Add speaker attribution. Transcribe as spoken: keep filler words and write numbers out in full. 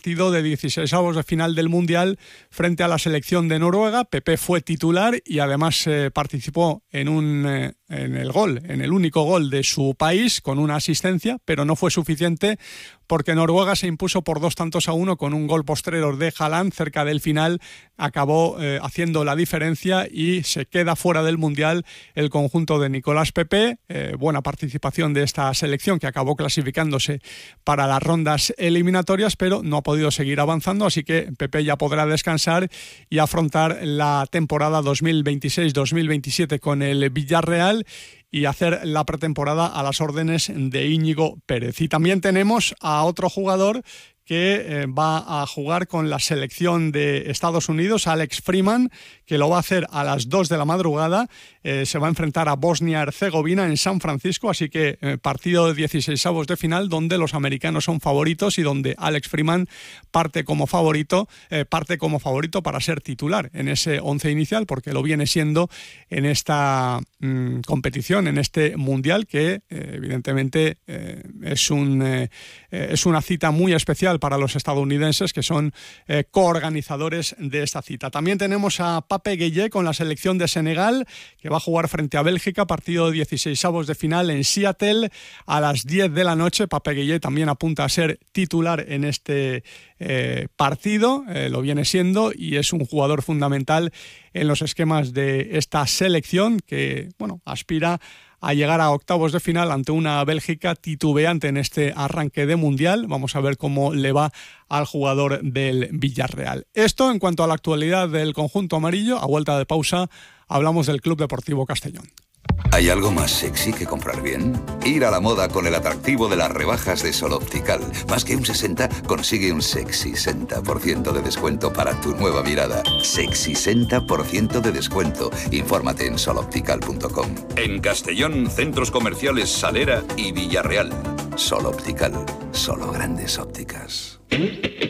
Speaker 1: partido de dieciseisavos de final del Mundial frente a la selección de Noruega. Pepe fue titular y además eh, participó en, un, eh, en el gol, en el único gol de su país, con una asistencia, pero no fue suficiente porque Noruega se impuso por dos tantos a uno con un gol postrero de Haaland cerca del final. Acabó eh, haciendo la diferencia y se queda fuera del Mundial el conjunto de Nicolás Pepe. Eh, buena participación de esta selección que acabó clasificándose para las rondas eliminatorias, pero no ha podido seguir avanzando, así que Pepe ya podrá descansar y afrontar la temporada dos mil veintiséis dos mil veintisiete con el Villarreal y hacer la pretemporada a las órdenes de Íñigo Pérez. Y también tenemos a otro jugador que eh, va a jugar con la selección de Estados Unidos, Alex Freeman, que lo va a hacer a las dos de la madrugada. Eh, se va a enfrentar a Bosnia-Herzegovina en San Francisco, así que eh, partido de dieciseisavos de final donde los americanos son favoritos y donde Alex Freeman parte como favorito, eh, parte como favorito para ser titular en ese once inicial, porque lo viene siendo en esta mmm, competición, en este mundial, que eh, evidentemente eh, es, un, eh, es una cita muy especial para los estadounidenses, que son eh, coorganizadores de esta cita. También tenemos a Pape Gueye con la selección de Senegal, que va a jugar frente a Bélgica, partido de dieciseisavos de final en Seattle a las diez de la noche. Pape Gueye también apunta a ser titular en este eh, partido, eh, lo viene siendo, y es un jugador fundamental en los esquemas de esta selección que, bueno, aspira a llegar a octavos de final ante una Bélgica titubeante en este arranque de Mundial. Vamos a ver cómo le va al jugador del Villarreal. Esto en cuanto a la actualidad del conjunto amarillo. A vuelta de pausa hablamos del Club Deportivo Castellón.
Speaker 2: ¿Hay algo más sexy que comprar bien? Ir a la moda con el atractivo de las rebajas de Sol Optical. Más que un sesenta, consigue un sexy sesenta por ciento de descuento para tu nueva mirada. Sexy sesenta por ciento de descuento. Infórmate en sol optical punto com. En Castellón, centros comerciales Salera y Villarreal. Sol Optical, solo grandes ópticas.